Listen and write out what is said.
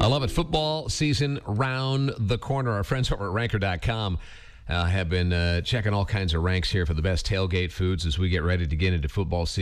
I love it. Football season round the corner. Our friends over at Ranker.com have been checking all kinds of ranks here for the best tailgate foods as we get ready to get into football season.